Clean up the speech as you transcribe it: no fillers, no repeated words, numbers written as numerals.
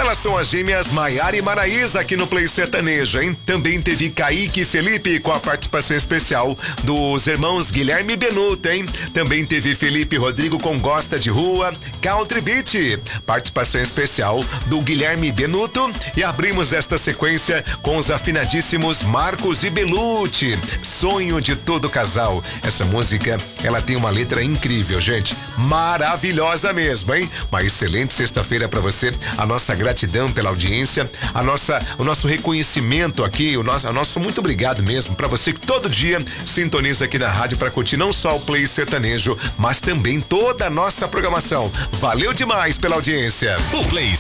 Elas são as gêmeas Maiara e Maraísa aqui no Play Sertanejo, hein? Também teve Kaique e Felipe com a participação especial dos irmãos Guilherme e Benuto, hein? Também teve Felipe e Rodrigo com Gosta de Rua, Country Beat, participação especial do Guilherme Benuto. E abrimos esta sequência com os afinadíssimos Marcos e Belucci, Sonho de Todo Casal. Essa música, ela tem uma letra incrível, gente, maravilhosa mesmo, hein? Uma excelente sexta-feira para você, a nossa gratidão pela audiência, o nosso reconhecimento aqui, o nosso muito obrigado mesmo para você que todo dia sintoniza aqui na rádio para curtir não só o Play Sertanejo, mas também toda a nossa programação. Valeu demais pela audiência. O Play